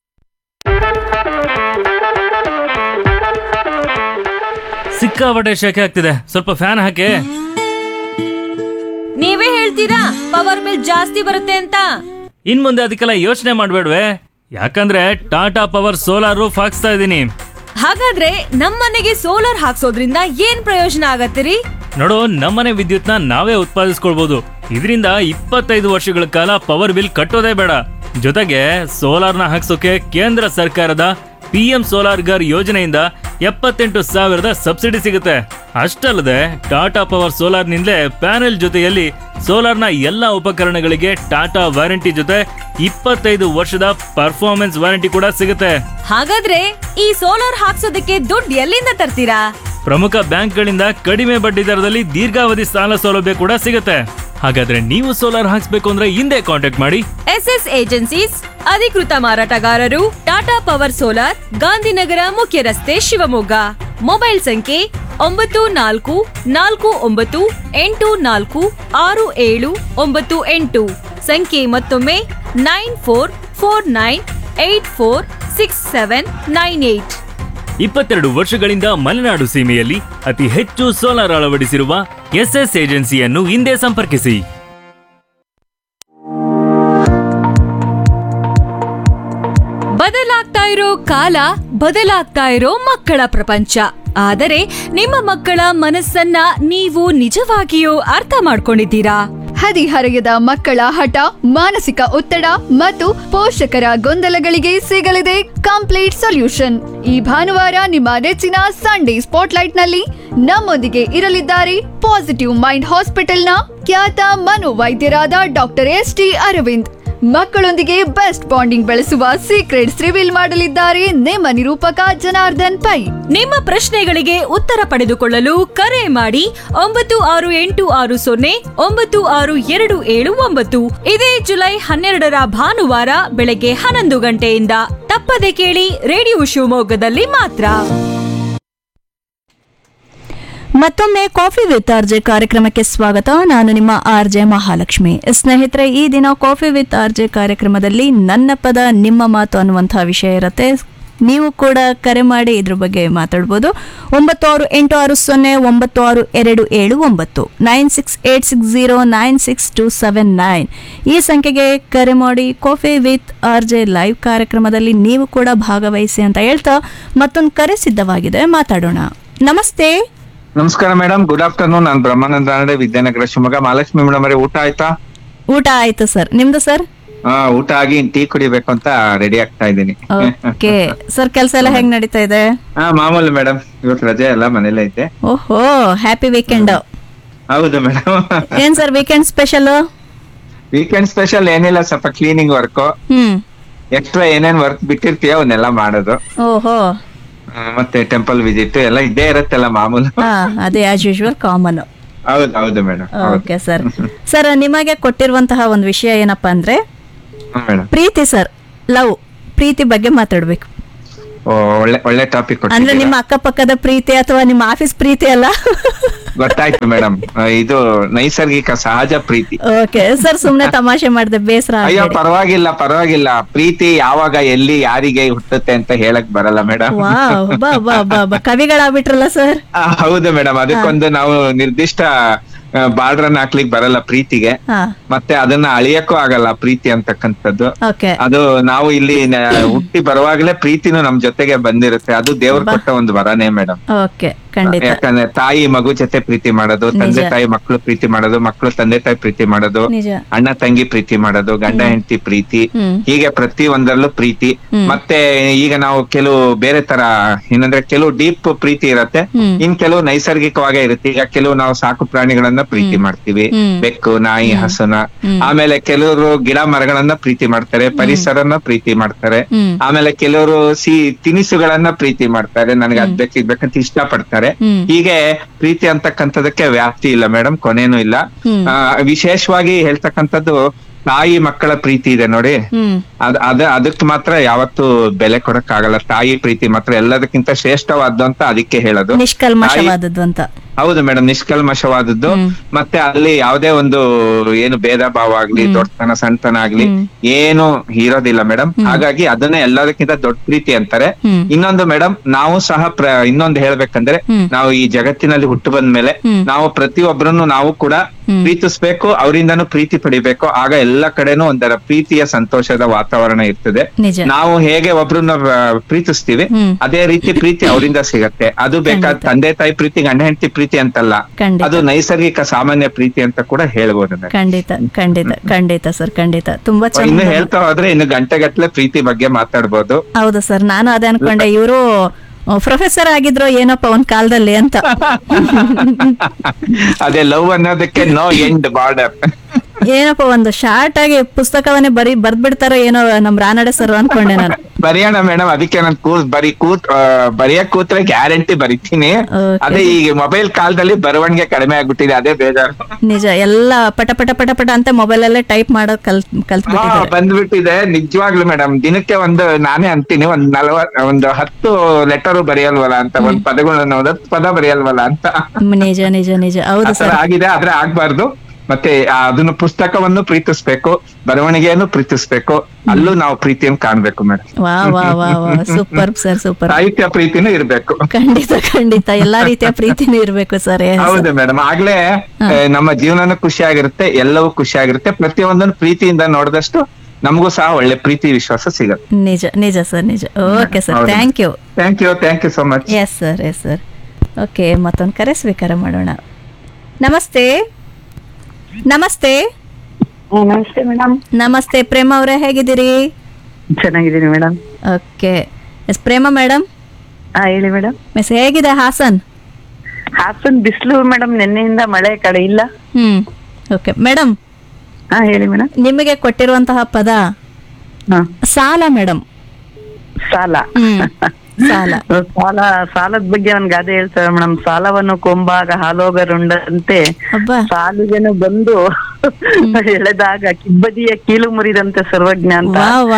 ಸಿಕ್ಕಾಪಟ್ಟೆ ಶೆಕೆ ಆಗ್ತಿದೆ, ಸ್ವಲ್ಪ ಫ್ಯಾನ್ ಹಾಕಿ. ನೀವೇ ಹೇಳ್ತೀರಾ ಪವರ್ ಬಿಲ್ ಜಾಸ್ತಿ ಬರುತ್ತೆ ಅಂತ? ಇನ್ ಮುಂದೆ ಅದಕ್ಕೆಲ್ಲ ಯೋಚನೆ ಮಾಡ್ಬೇಡ್ವೆ, ಯಾಕಂದ್ರೆ ಟಾಟಾ ಪವರ್ ಸೋಲಾರ್ ರೂಫ್ ಹಾಕ್ಸ್ತಾ ಇದೀನಿ. ಹಾಗಾದ್ರೆ ನಮ್ಮನೆಗೆ ಸೋಲಾರ್ ಹಾಕ್ಸೋದ್ರಿಂದ ಏನ್ ಪ್ರಯೋಜನ ಆಗತ್ತಿರಿ? ನೋಡು, ನಮ್ಮನೆ ವಿದ್ಯುತ್ನ ನಾವೇ ಉತ್ಪಾದಿಸ್ಕೊಳ್ಬಹುದು. ಇದರಿಂದ ಇಪ್ಪತ್ತೈದು ವರ್ಷಗಳ ಕಾಲ ಪವರ್ ಬಿಲ್ ಕಟ್ಟೋದೇ ಬೇಡ. ಜೊತೆಗೆ ಸೋಲಾರ್ನ ಹಾಕ್ಸೋಕೆ ಕೇಂದ್ರ ಸರ್ಕಾರದ ಪಿ ಎಂ ಸೋಲಾರ್ ಗರ್ ಯೋಜನೆಯಿಂದ ಎಪ್ಪತ್ತೆಂಟು ಸಾವಿರದ ಸಬ್ಸಿಡಿ ಸಿಗುತ್ತೆ. ಅಷ್ಟಲ್ಲದೆ ಟಾಟಾ ಪವರ್ ಸೋಲಾರ್ ನಿಂದಲೇ ಪ್ಯಾನೆಲ್ ಜೊತೆಯಲ್ಲಿ ಸೋಲಾರ್ನ ಎಲ್ಲಾ ಉಪಕರಣಗಳಿಗೆ ಟಾಟಾ ವಾರಂಟಿ ಜೊತೆ ಇಪ್ಪತ್ತೈದು ವರ್ಷದ ಪರ್ಫಾರ್ಮೆನ್ಸ್ ವಾರಂಟಿ ಕೂಡ ಸಿಗುತ್ತೆ. ಹಾಗಾದ್ರೆ ಈ ಸೋಲಾರ್ ಹಾಕ್ಸೋದಕ್ಕೆ ದುಡ್ಡು ಎಲ್ಲಿಂದ ತರ್ತೀರಾ? ಪ್ರಮುಖ ಬ್ಯಾಂಕ್ಗಳಿಂದ ಕಡಿಮೆ ಬಡ್ಡಿ ದರದಲ್ಲಿ ದೀರ್ಘಾವಧಿ ಸಾಲ ಸೌಲಭ್ಯ ಕೂಡ ಸಿಗುತ್ತೆ. ಹಾಗಾದ್ರೆ ನೀವು ಸೋಲಾರ್ ಹಾಕ್ಸ್ಬೇಕು ಅಂದ್ರೆ ಹಿಂದೆ ಕಾಂಟ್ಯಾಕ್ಟ್ ಮಾಡಿ ಎಸ್ ಎಸ್ ಏಜೆನ್ಸೀಸ್, ಅಧಿಕೃತ ಮಾರಾಟಗಾರರು, ಟಾಟಾ ಪವರ್ ಸೋಲಾರ್, ಗಾಂಧಿನಗರ ಮುಖ್ಯ ರಸ್ತೆ, ಶಿವಮೊಗ್ಗ. ಮೊಬೈಲ್ ಸಂಖ್ಯೆ ಒಂಬತ್ತು ನಾಲ್ಕು ನಾಲ್ಕು ಒಂಬತ್ತು ಎಂಟು ನಾಲ್ಕು ಆರು ಏಳು ಒಂಬತ್ತು ಎಂಟು. ಸಂಖ್ಯೆ ಮತ್ತೊಮ್ಮೆ nine four four nine eight four six seven nine eight. ಇಪ್ಪತ್ತೆರಡು ವರ್ಷಗಳಿಂದ ಮಲೆನಾಡು ಸೀಮೆಯಲ್ಲಿ ಅತಿ ಹೆಚ್ಚು ಸೋಲಾರ್ ಅಳವಡಿಸಿರುವ ಎಸ್ ಎಸ್ ಏಜೆನ್ಸಿಯನ್ನು ಹಿಂದೆ ಸಂಪರ್ಕಿಸಿ. ಬದಲಾಗ್ತಾ ಇರೋ ಕಾಲ, ಬದಲಾಗ್ತಾ ಇರೋ ಮಕ್ಕಳ ಪ್ರಪಂಚ. ಆದರೆ ನಿಮ್ಮ ಮಕ್ಕಳ ಮನಸ್ಸನ್ನ ನೀವು ನಿಜವಾಗಿಯೂ ಅರ್ಥ ಮಾಡ್ಕೊಂಡಿದ್ದೀರಾ? ಹದಿಹರೆಯದ ಮಕ್ಕಳ ಹಠ, ಮಾನಸಿಕ ಒತ್ತಡ ಮತ್ತು ಪೋಷಕರ ಗೊಂದಲಗಳಿಗೆ ಸಿಗಲಿದೆ ಕಂಪ್ಲೀಟ್ ಸೊಲ್ಯೂಷನ್. ಈ ಭಾನುವಾರ ನಿಮ್ಮ ನೆಚ್ಚಿನ ಸಂಡೇ ಸ್ಪಾಟ್ಲೈಟ್ ನಲ್ಲಿ ನಮ್ಮೊಂದಿಗೆ ಇರಲಿದ್ದಾರೆ ಪಾಸಿಟಿವ್ ಮೈಂಡ್ ಹಾಸ್ಪಿಟಲ್ನ ಖ್ಯಾತ ಮನೋವೈದ್ಯರಾದ ಡಾಕ್ಟರ್ ಎಸ್ ಟಿ ಅರವಿಂದ್. ಮಕ್ಕಳೊಂದಿಗೆ ಬೆಸ್ಟ್ ಬಾಂಡಿಂಗ್ ಬೆಳೆಸುವ ಸೀಕ್ರೆಟ್ಸ್ ರಿವೀಲ್ ಮಾಡಲಿದ್ದಾರೆ ನಿಮ್ಮ ನಿರೂಪಕ ಜನಾರ್ದನ್ ಪೈ. ನಿಮ್ಮ ಪ್ರಶ್ನೆಗಳಿಗೆ ಉತ್ತರ ಪಡೆದುಕೊಳ್ಳಲು ಕರೆ ಮಾಡಿ ಒಂಬತ್ತು ಆರು ಎಂಟು ಆರು ಸೊನ್ನೆ ಒಂಬತ್ತು ಆರು ಎರಡು ಏಳು ಒಂಬತ್ತು. ಇದೇ ಜುಲೈ ಹನ್ನೆರಡರ ಭಾನುವಾರ ಬೆಳಗ್ಗೆ ಹನ್ನೊಂದು ಗಂಟೆಯಿಂದ. ತಪ್ಪದೆ ಕೇಳಿ ರೇಡಿಯೋ ಶಿವಮೊಗ್ಗದಲ್ಲಿ ಮಾತ್ರ. ಮತ್ತೊಮ್ಮೆ ಕಾಫಿ ವಿತ್ ಆರ್ಜೆ ಕಾರ್ಯಕ್ರಮಕ್ಕೆ ಸ್ವಾಗತ. ನಾನು ನಿಮ್ಮ ಆರ್ಜೆ ಮಹಾಲಕ್ಷ್ಮಿ. ಸ್ನೇಹಿತರೆ, ಈ ದಿನ ಕಾಫಿ ವಿತ್ ಆರ್ಜೆ ಕಾರ್ಯಕ್ರಮದಲ್ಲಿ ನನ್ನ ಪದ ನಿಮ್ಮ ಮಾತು ಅನ್ನುವಂತಹ ವಿಷಯ ಇರುತ್ತೆ. ನೀವು ಕೂಡ ಕರೆ ಮಾಡಿ ಇದ್ರ ಬಗ್ಗೆ ಮಾತಾಡ್ಬೋದು. ಒಂಬತ್ತು ಆರು ಎಂಟು ಆರು ಸೊನ್ನೆ ಒಂಬತ್ತು ಆರು ಎರಡು ಏಳು ಒಂಬತ್ತು, nine six eight six zero nine six to seven nine ಈ ಸಂಖ್ಯೆಗೆ ಕರೆ ಮಾಡಿ ಕಾಫಿ ವಿತ್ ಆರ್ಜೆ ಲೈವ್ ಕಾರ್ಯಕ್ರಮದಲ್ಲಿ ನೀವು ಕೂಡ ಭಾಗವಹಿಸಿ ಅಂತ ಹೇಳ್ತಾ ಮತ್ತೊಂದು ಕರೆ ಸಿದ್ಧವಾಗಿದೆ, ಮಾತಾಡೋಣ. ನಮಸ್ತೆ. ನಮಸ್ಕಾರ ಮೇಡಮ್, ಗುಡ್ ಆಫ್ಟರ್ನೂನ್. ನಾನು ಬ್ರಹ್ಮಾನಂದ ನಾಡೆ, ವಿದ್ಯಾನಗರ, ಶಿವಮೊಗ್ಗ. ಮಹಾಲಕ್ಷ್ಮಿ ಮೇಡಮ್ ಅವರೇ, ಊಟ ಆಯ್ತಾ? ಊಟ ಆಯ್ತು ಸರ್, ನಿಮ್ದು ಸರ್? ಹಾ, ಊಟ ಆಗಿ ಟೀ ಕುಡಿಬೇಕು ಅಂತ ರೆಡಿ ಆಗ್ತಾ ಇದ್ದೀನಿ. ಓಕೆ ಸರ್, ಕೆಲಸ ಎಲ್ಲ ಹೆಂಗ್ ನಡೀತಾ ಇದೆ? ಹಾ, ಮಾಮೂಲು ಮೇಡಮ್, ಇವತ್ತು ರಜೆ ಎಲ್ಲ ಮನೇಲೆ ಐತೆ. ಓಹೋ, ಹ್ಯಾಪಿ ವೀಕೆಂಡ್. ಹೌದು ಮೇಡಮ್. ಏನ್ sir weekend special? Weekend special ಏನಿಲ್ಲ, ಸ್ವಲ್ಪ ಕ್ಲೀನಿಂಗ್ ವರ್ಕ್, ಹ್ಮ್ ಎಕ್ಸ್ಟ್ರಾ ಏನೇನ್ ವರ್ಕ್ ಬಿಟ್ಟಿರ್ತೀಯ ಅವನ್ನೆಲ್ಲ ಮಾಡೋದು. ಓಹೋ, ಮತ್ತೆ ಟೆಂಪಲ್ ವಿಸಿಟ್ ಎಲ್ಲ ಇದ್ದೇ ಇರತ್ತಲ್ಲ ಮಾಮೂಲು. ಹಾ ಅದೇ ಆಸ್ ಯೂಶುವಲ್ ಕಾಮನ್. ಹೌದು ಹೌದು ಮೇಡಮ್. Okay sir. ಸರ್ ನಿಮಗೆ ಕೊಟ್ಟಿರುವಂತಹ ಒಂದು ವಿಷಯ ಏನಪ್ಪಾ ಅಂದ್ರೆ ಮೇಡಮ್ ಪ್ರೀತಿ ಸರ್, ಲವ್ ಪ್ರೀತಿ ಬಗ್ಗೆ ಮಾತಾಡ್ಬೇಕು. ಒಳ್ಳೆ ಒಳ್ಳೆ ಟಾಪಿಕ್ ಅಂದ್ರೆ ನಿಮ್ಮ ಅಕ್ಕಪಕ್ಕದ ಪ್ರೀತಿ ಅಥವಾ ನಿಮ್ಮ ಆಫೀಸ್ ಪ್ರೀತಿ ಅಲ್ಲ? ಗೊತ್ತಾಯ್ತು ಮೇಡಮ್, ಇದು ನೈಸರ್ಗಿಕ ಸಹಜ ಪ್ರೀತಿ. ಓಕೆ ಸರ್, ಸುಮ್ನೆ ತಮಾಷೆ ಮಾಡಿದೆ, ಬೇಸರ ಅಯ್ಯೋ ಪರವಾಗಿಲ್ಲ ಪರವಾಗಿಲ್ಲ. ಪ್ರೀತಿ ಯಾವಾಗ ಎಲ್ಲಿ ಯಾರಿಗೆ ಹುಟ್ಟುತ್ತೆ ಅಂತ ಹೇಳಕ್ ಬರಲ್ಲ ಮೇಡಮ್. ವಾವ್, ಬಾ ಬಾ ಬಾ ಬಾ ಕವಿಗಳಾಗ್ಬಿಟ್ರಲ್ಲ ಸರ್. ಹೌದು ಮೇಡಮ್, ಅದಕ್ಕೊಂದು ನಾವು ನಿರ್ದಿಷ್ಟ ಬಾರ್ಡ್ರನ್ನ ಹಾಕ್ಲಿಕ್ ಬರಲ್ಲ ಪ್ರೀತಿಗೆ, ಮತ್ತೆ ಅದನ್ನ ಅಳಿಯಕ್ಕೂ ಆಗಲ್ಲ ಪ್ರೀತಿ ಅಂತಕ್ಕಂಥದ್ದು. ಅದು ನಾವು ಇಲ್ಲಿ ಹುಟ್ಟಿ ಬರುವಾಗಲೇ ಪ್ರೀತಿನೂ ನಮ್ ಜೊತೆಗೆ ಬಂದಿರುತ್ತೆ, ಅದು ದೇವ್ರು ಕೊಟ್ಟ ಒಂದು ವರನೇ ಮೇಡಮ್. ಯಾಕಂದ್ರೆ ತಾಯಿ ಮಗು ಜೊತೆ ಪ್ರೀತಿ ಮಾಡೋದು, ತಂದೆ ತಾಯಿ ಮಕ್ಳು ಪ್ರೀತಿ ಮಾಡೋದು, ಮಕ್ಳು ತಂದೆ ತಾಯಿ ಪ್ರೀತಿ ಮಾಡೋದು, ಅಣ್ಣ ತಂಗಿ ಪ್ರೀತಿ ಮಾಡೋದು, ಗಂಡ ಹೆಂಡತಿ ಪ್ರೀತಿ, ಹೀಗೆ ಪ್ರತಿ ಒಂದರಲ್ಲೂ ಪ್ರೀತಿ. ಮತ್ತೆ ಈಗ ನಾವು ಕೆಲವು ಬೇರೆ ತರ ಏನಂದ್ರೆ ಕೆಲವು ಡೀಪ್ ಪ್ರೀತಿ ಇರತ್ತೆ, ಇನ್ ಕೆಲವು ನೈಸರ್ಗಿಕವಾಗೇ ಇರುತ್ತೆ. ಈಗ ಕೆಲವು ನಾವು ಸಾಕು ಪ್ರಾಣಿಗಳನ್ನ ಪ್ರೀತಿ ಮಾಡ್ತೀವಿ, ಬೆಕ್ಕು ನಾಯಿ ಹಸುನ. ಆಮೇಲೆ ಕೆಲವರು ಗಿಡ ಮರಗಳನ್ನ ಪ್ರೀತಿ ಮಾಡ್ತಾರೆ, ಪರಿಸರನ ಪ್ರೀತಿ ಮಾಡ್ತಾರೆ. ಆಮೇಲೆ ಕೆಲವರು ಸಿಹಿ ತಿನಿಸುಗಳನ್ನ ಪ್ರೀತಿ ಮಾಡ್ತಾರೆ, ನನಗೆ ಅದ್ ಬೇಕು ಇದ್ ಬೇಕಂತ ಇಷ್ಟ ಪಡ್ತಾರೆ. ಹೀಗೆ ಪ್ರೀತಿ ಅಂತಕ್ಕಂಥದಕ್ಕೆ ವ್ಯಾಪ್ತಿ ಇಲ್ಲ ಮೇಡಮ್, ಕೊನೇನು ಇಲ್ಲ. ವಿಶೇಷವಾಗಿ ಹೇಳ್ತಕ್ಕಂಥದ್ದು ತಾಯಿ ಮಕ್ಕಳ ಪ್ರೀತಿ ಇದೆ ನೋಡಿ, ಅದ್ ಅದ ಅದಕ್ ಮಾತ್ರ ಯಾವತ್ತು ಬೆಲೆ ಕೊಡಕ್ ಆಗಲ್ಲ. ತಾಯಿ ಪ್ರೀತಿ ಮಾತ್ರ ಎಲ್ಲದಕ್ಕಿಂತ ಶ್ರೇಷ್ಠವಾದ್ದು ಅಂತ ಅದಕ್ಕೆ ಹೇಳೋದು, ನಿಷ್ಕಲ್ಮಶವಾದದ್ದು ಅಂತ. ಹೌದು ಮೇಡಮ್, ನಿಷ್ಕಲ್ಮಶವಾದದ್ದು. ಮತ್ತೆ ಅಲ್ಲಿ ಯಾವುದೇ ಒಂದು ಏನು ಭೇದ ಭಾವ ಆಗ್ಲಿ, ದೊಡ್ಡತನ ಸಣ್ಣತನ ಆಗ್ಲಿ ಏನು ಇರೋದಿಲ್ಲ ಮೇಡಮ್. ಹಾಗಾಗಿ ಅದನ್ನೇ ಎಲ್ಲದಕ್ಕಿಂತ ದೊಡ್ಡ ಪ್ರೀತಿ ಅಂತಾರೆ. ಇನ್ನೊಂದು ಮೇಡಮ್, ನಾವು ಸಹ ಇನ್ನೊಂದು ಹೇಳ್ಬೇಕಂದ್ರೆ, ನಾವು ಈ ಜಗತ್ತಿನಲ್ಲಿ ಹುಟ್ಟು ಬಂದ ಮೇಲೆ ನಾವು ಪ್ರತಿಯೊಬ್ಬರನ್ನು ನಾವು ಕೂಡ ಪ್ರೀತಿಸ್ಬೇಕು, ಅವರಿಂದನೂ ಪ್ರೀತಿ ಪಡಿಬೇಕು. ಆಗ ಎಲ್ಲ ಕಡೆನೂ ಒಂದರ ಪ್ರೀತಿಯ ಸಂತೋಷದ ವಾತಾವರಣ ಇರ್ತದೆ. ನಾವು ಹೇಗೆ ಒಬ್ರನ್ನ ಪ್ರೀತಿಸ್ತೀವಿ ಅದೇ ರೀತಿ ಪ್ರೀತಿ ಅವರಿಂದ ಸಿಗತ್ತೆ. ಅದು ಬೇಕಾದ ತಂದೆ ತಾಯಿ ಪ್ರೀತಿ, ಗಂಡ ಹೆಂಡತಿ ಪ್ರೀತಿ ಅಂತಲ್ಲ, ಅದು ನೈಸರ್ಗಿಕ ಸಾಮಾನ್ಯ ಪ್ರೀತಿ ಅಂತ ಕೂಡ ಹೇಳ್ಬೋದು. ಖಂಡಿತ ಖಂಡಿತ ಖಂಡಿತ ಸರ್, ಖಂಡಿತ ತುಂಬಾ ಚೆನ್ನಾಗಿ. ಇನ್ನು ಹೇಳ್ತಾ ಹೋದ್ರೆ ಇನ್ನು ಗಂಟೆಗಟ್ಟಲೆ ಪ್ರೀತಿ ಬಗ್ಗೆ ಮಾತಾಡ್ಬೋದು. ಹೌದು ಸರ್, ನಾನು ಅದೇ ಅನ್ಕೊಂಡೆ, ಇವರು ಪ್ರೊಫೆಸರ್ ಆಗಿದ್ರು ಏನಪ್ಪ ಒಂದ್ ಕಾಲದಲ್ಲಿ ಅಂತ. ಅದೇ ಲವ್ ಅನ್ನೋದಕ್ಕೆ ನೋ ಎಂಡ್ ಬಾರ್ಡರ್. ಏನಪ್ಪ ಒಂದು ಶಾರ್ಟ್ ಆಗಿ ಪುಸ್ತಕವನ್ನೇ ಬರೀ ಬರ್ದ್ಬಿಡ್ತಾರೋ ಏನೋ ನಮ್ ರಾನಡೆ ಸರ್ ಅನ್ಕೊಂಡೆ ನಾನು. ಬರೆಯೋಣ ಮೇಡಮ್, ಅದಕ್ಕೆ ನಾನು ಕೂತ್ ಬರೀ ಕೂತ್ ಬರೆಯಕ್ ಕೂತ್ರೆ ಗ್ಯಾರಂಟಿ ಬರೀತೀನಿ. ಅದೇ ಈಗ ಮೊಬೈಲ್ ಕಾಲದಲ್ಲಿ ಬರವಣಿಗೆ ಕಡಿಮೆ ಆಗ್ಬಿಟ್ಟಿದೆ, ಅದೇ ಬೇಜಾರು. ನಿಜ, ಎಲ್ಲ ಪಟ ಪಟ ಪಟ ಪಟ ಅಂತ ಮೊಬೈಲ್ ಅಲ್ಲೇ ಟೈಪ್ ಮಾಡೋದ್ ಕಲ್ ಕಲ್ತ್ಬಿಟ್ಟಿದ್ದಾರೆ. ಬಂದ್ಬಿಟ್ಟಿದೆ ನಿಜವಾಗ್ಲು ಮೇಡಮ್. ದಿನಕ್ಕೆ ಒಂದು ನಾನೇ ಅಂತೀನಿ ಒಂದ್ ನಲ್ವತ್ ಒಂದು ಹತ್ತು ಲೆಟರ್ ಬರೆಯಲ್ವಲ್ಲ ಅಂತ, ಒಂದ್ ಪದಗಳನ್ನ ಹತ್ತು ಪದ ಬರೆಯಲ್ವಲ್ಲ ಅಂತ. ನಿಜ ನಿಜ ನಿಜ, ಹೌದು ಸರ್ ಆಗಿದೆ. ಆದ್ರೆ ಆಗ್ಬಾರ್ದು. ಮತ್ತೆ ಅದನ್ನು ಪುಸ್ತಕವನ್ನು ಪ್ರೀತಿಸ್ಬೇಕು, ಬರವಣಿಗೆಯನ್ನು ಪ್ರೀತಿಸ್ಬೇಕು, ಅಲ್ಲೂ ನಾವು ಪ್ರೀತಿಯನ್ನು ಕಾಣ್ಬೇಕು ಮೇಡಮ್. ವಾ ವಾ ವಾ ವಾ, ಸೂಪರ್ ಸರ್, ಸೂಪರ್. ಸಾಹಿತ್ಯ ಪ್ರೀತಿನೂ ಇರ್ಬೇಕು. ಖಂಡಿತ ಖಂಡಿತ, ಎಲ್ಲಾ ರೀತಿಯ ಪ್ರೀತಿನೂ ಇರ್ಬೇಕು ಸರ್. ಹೌದು ಮೇಡಮ್, ಆಗ್ಲೇ ನಮ್ಮ ಜೀವನನೂ ಖುಷಿಯಾಗಿರುತ್ತೆ, ಎಲ್ಲವೂ ಖುಷಿಯಾಗಿರುತ್ತೆ. ಪ್ರತಿಯೊಂದನ್ನು ಪ್ರೀತಿಯಿಂದ ನೋಡಿದಷ್ಟು ನಮಗೂ ಸಹ ಒಳ್ಳೆ ಪ್ರೀತಿ ವಿಶ್ವಾಸ ಸಿಗುತ್ತೆ. ನಿಜ ನಿಜ ಸರ್, ನಿಜ. Okay sir, thank you thank you thank you so much. Yes sir, yes sir. Okay, ಮತ್ತೊಂದು ಕರೆ ಸ್ವೀಕಾರ ಮಾಡೋಣ. ನಮಸ್ತೆ ನಮಸ್ತೆ ನಮಸ್ತೆ ಮೇಡಮ್. ನಮಸ್ತೆ ಪ್ರೇಮ ಅವರೇ, ಹೇಗಿದ್ದೀರಿ? ಚೆನ್ನಾಗಿದ್ದೀನಿ ಮೇಡಮ್. ಓಕೆ, ಎಸ್ ಪ್ರೇಮ ಮೇಡಮ್. ಹಾ ಹೇಳಿ ಮೇಡಮ್. ಮಿಸ್, ಹೇಗಿದೆ ಹಾಸನ್? ಹಾಸನ್ ಬಿಸಿಲು ಮೇಡಮ್, ನಿನ್ನೆಯಿಂದ ಮಳೆ ಕಡೆ ಇಲ್ಲ. ಹ್ಮ್ ಓಕೆ ಮೇಡಮ್. ಹಾ ಹೇಳಿ ಮೇಡಮ್. ನಿಮಗೆ ಕೊಟ್ಟಿರುವಂತಹ ಪದ ಸಾಲ ಮೇಡಮ್. ಸಾಲ ಸಾಲ ಸಾಲ ಸಾಲದ ಬಗ್ಗೆ ಒಂದ್ ಗಾದೆ ಹೇಳ್ತಾರೆ ಮೇಡಮ್. ಸಾಲವನ್ನು ಕೊಂಬಾಗ ಹಾಲೋಗರುಂಡಂತೆ ಸಾಲಿಗೆನು ಬಂದು ಎಳೆದಾಗ ಕಿಬ್ಬದಿಯ ಕೀಲು ಮುರಿದಂತೆ ಸರ್ವಜ್ಞ ಅಂತ.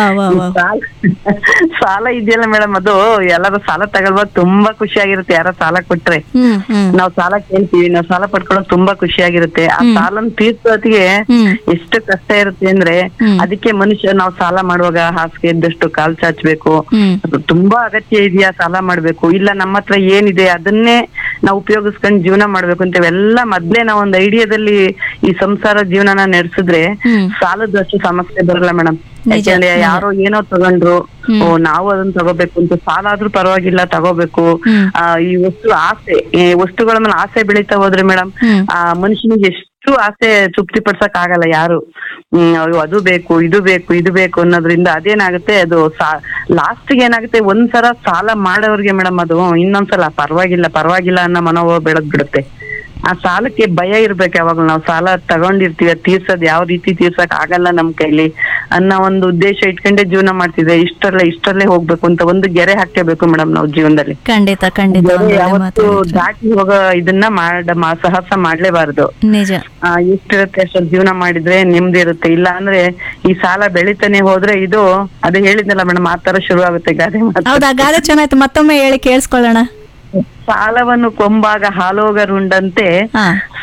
ಸಾಲ ಇದೆಯಲ್ಲ ಮೇಡಮ್, ಅದು ಎಲ್ಲರೂ ಸಾಲ ತಗೊಳ್ವಾಗ ತುಂಬಾ ಖುಷಿಯಾಗಿರುತ್ತೆ. ಯಾರ ಸಾಲ ಕೊಟ್ರೆ ನಾವ್ ಸಾಲ ಕೇಳ್ತೀವಿ, ನಾವ್ ಸಾಲ ಪಡ್ಕೊಳ್ಳೋದು ತುಂಬಾ ಖುಷಿಯಾಗಿರುತ್ತೆ. ಆ ಸಾಲನ್ ತೀರ್ಸೋತಿಗೆ ಎಷ್ಟು ಕಷ್ಟ ಇರುತ್ತೆ ಅಂದ್ರೆ, ಅದಕ್ಕೆ ಮನುಷ್ಯ ನಾವು ಸಾಲ ಮಾಡುವಾಗ ಹಾಸಿಗೆ ಇದ್ದಷ್ಟು ಕಾಲ್ ಚಾಚ್ಬೇಕು. ಅದು ತುಂಬಾ ಅಗತ್ಯ ಇದೆಯಾ ಸಾಲ ಮಾಡ್ಬೇಕು, ಇಲ್ಲ ನಮ್ಮ ಹತ್ರ ಏನಿದೆ ಅದನ್ನೇ ನಾವು ಉಪಯೋಗಿಸ್ಕೊಂಡ್ ಜೀವನ ಮಾಡ್ಬೇಕು ಅಂತವೆಲ್ಲ ಮೊದ್ಲೇ ನಾವ್ ಒಂದ್ ಐಡಿಯಾದಲ್ಲಿ ಈ ಸಂಸಾರ ಜೀವನನ ನಡೆಸಿದ್ರೆ ಸಾಲದಷ್ಟು ಸಮಸ್ಯೆ ಬರಲ್ಲ ಮೇಡಮ್. ಯಾಕಂದ್ರೆ ಯಾರೋ ಏನೋ ತಗೊಂಡ್ರು, ಓ ನಾವು ಅದನ್ನ ತಗೋಬೇಕು ಅಂತ, ಸಾಲ ಆದ್ರೂ ಪರವಾಗಿಲ್ಲ ತಗೋಬೇಕು. ಆ ಈ ವಸ್ತು ಆಸೆ, ಈ ವಸ್ತುಗಳ ಮೇಲೆ ಆಸೆ ಬೆಳೀತಾ ಹೋದ್ರೆ ಮೇಡಮ್, ಆ ಮನುಷ್ಯನಿಗೆ ಎಷ್ಟು ಆಸೆ ತೃಪ್ತಿ ಪಡ್ಸಕ್ ಆಗಲ್ಲ ಯಾರು. ಹ್ಮ್ ಅದು ಬೇಕು ಇದು ಬೇಕು ಇದು ಬೇಕು ಅನ್ನೋದ್ರಿಂದ ಅದೇನಾಗುತ್ತೆ, ಅದು ಸಾ ಲಾಸ್ಟ್ಗೆ ಏನಾಗುತ್ತೆ, ಒಂದ್ಸಲ ಸಾಲ ಮಾಡೋರ್ಗೆ ಮೇಡಮ್ ಅದು ಇನ್ನೊಂದ್ಸಲ ಪರವಾಗಿಲ್ಲ ಪರವಾಗಿಲ್ಲ ಅನ್ನೋ ಮನೋಭಾವ ಬೆಳೆದ್ ಬಿಡುತ್ತೆ. ಆ ಸಾಲಕ್ಕೆ ಭಯ ಇರ್ಬೇಕು ಯಾವಾಗ. ನಾವು ಸಾಲ ತಗೊಂಡಿರ್ತೀವಿ, ತೀರ್ಸೋದ್ ಯಾವ ರೀತಿ ತೀರ್ಸಕ್ ಆಗಲ್ಲ ನಮ್ ಕೈಲಿ ಅನ್ನೋ ಒಂದು ಉದ್ದೇಶ ಇಟ್ಕೊಂಡೆ ಜೀವನ ಮಾಡ್ತಿದ್ದೆ. ಇಷ್ಟರಲ್ಲೇ ಇಷ್ಟರಲ್ಲೇ ಹೋಗ್ಬೇಕು ಅಂತ ಒಂದು ಗೆರೆ ಹಾಕಬೇಕು ಮೇಡಮ್ ನಾವು ಜೀವನದಲ್ಲಿ. ಖಂಡಿತ ಖಂಡಿತ ಯಾವತ್ತು ದಾಟಿ ಹೋಗೋ ಇದನ್ನ ಮಾಡ ಮಾ- ಸಾಹಸ ಮಾಡ್ಲೇಬಾರ್ದು. ನಿಜ. ಆ ಎಷ್ಟಿರುತ್ತೆ ಅಷ್ಟೊಂದು ಜೀವನ ಮಾಡಿದ್ರೆ ನೆಮ್ಮದಿ ಇರುತ್ತೆ. ಇಲ್ಲ ಅಂದ್ರೆ ಈ ಸಾಲ ಬೆಳಿತಾನೆ ಹೋದ್ರೆ ಇದು ಅದೇ ಹೇಳಿದ್ನಲ್ಲ ಮೇಡಮ್, ಆ ತರ ಶುರು ಆಗುತ್ತೆ ಗಾದೆ ಮಾತು. ಹೌದಾ, ಗಾದೆ ಚೆನ್ನಾಯ್ತು, ಮತ್ತೊಮ್ಮೆ ಹೇಳಿ ಕೇಳಿಸ್ಕೊಳ್ಳೋಣ. ಸಾಲವನ್ನು ಕೊಂಬಾಗ ಹಾಲೋಗರುಂಡಂತೆ